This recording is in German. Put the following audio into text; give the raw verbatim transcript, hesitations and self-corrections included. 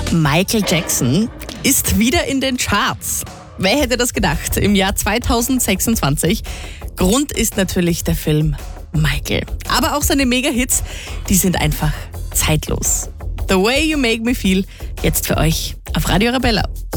Michael Jackson ist wieder in den Charts. Wer hätte das gedacht? Im Jahr zweitausendsechsundzwanzig. Grund ist natürlich der Film Michael. Aber auch seine Mega-Hits, die sind einfach zeitlos. The Way You Make Me Feel, jetzt für euch auf Radio Arabella.